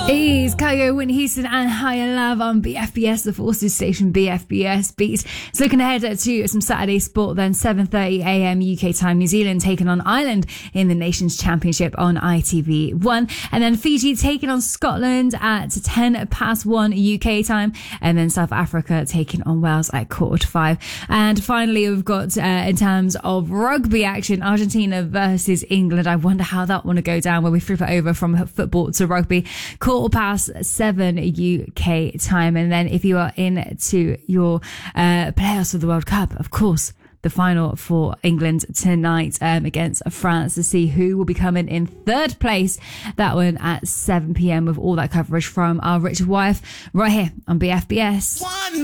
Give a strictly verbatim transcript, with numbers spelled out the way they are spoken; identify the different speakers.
Speaker 1: It's Kygo, Whitney Houston and Higher Love on B F B S, the Forces station B F B S Beat. So looking ahead to some Saturday sport then, seven thirty a.m. U K time, New Zealand taking on Ireland in the Nations Championship on I T V one. And then Fiji taking on Scotland at ten past one U K time. And then South Africa taking on Wales at quarter to five. And finally, we've got, uh, in terms of rugby action, Argentina versus England. I wonder how that one will go down when we flip it over from football to rugby. Quarter past seven U K time. And then if you are into your uh, playoffs of the World Cup, of course, the final for England tonight um, against France to see who will be coming in third place. That one at seven p.m. with all that coverage from our Richard Wyeth right here on B F B S.